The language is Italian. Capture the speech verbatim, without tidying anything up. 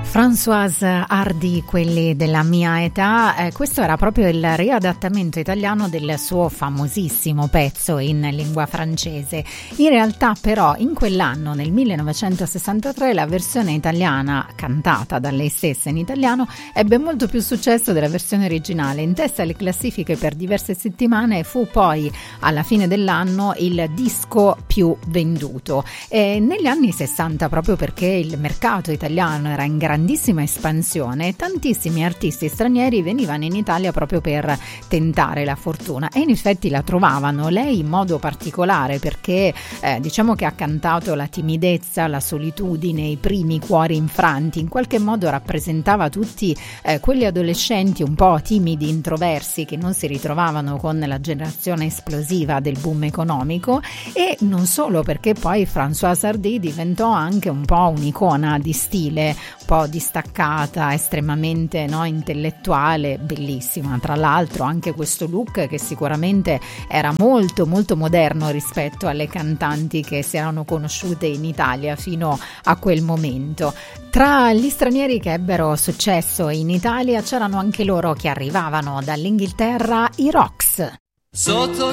Françoise Hardy, quelli della mia età, eh, questo era proprio il riadattamento italiano del suo famosissimo pezzo in lingua francese. In realtà però in quell'anno, nel millenovecentosessantatré, la versione italiana cantata da lei stessa in italiano ebbe molto più successo della versione originale. In testa alle classifiche per diverse settimane e fu poi alla fine dell'anno il disco più venduto. E negli anni sessanta, proprio perché il mercato italiano era in grande grandissima espansione, tantissimi artisti stranieri venivano in Italia proprio per tentare la fortuna e in effetti la trovavano, lei in modo particolare perché eh, diciamo che ha cantato la timidezza, la solitudine, i primi cuori infranti, in qualche modo rappresentava tutti eh, quegli adolescenti un po' timidi, introversi che non si ritrovavano con la generazione esplosiva del boom economico. E non solo, perché poi Françoise Hardy diventò anche un po' un'icona di stile, un po' distaccata, estremamente no, intellettuale, bellissima. Tra l'altro anche questo look che sicuramente era molto molto moderno rispetto alle cantanti che si erano conosciute in Italia fino a quel momento. Tra gli stranieri che ebbero successo in Italia c'erano anche loro che arrivavano dall'Inghilterra, i Rocks. Sotto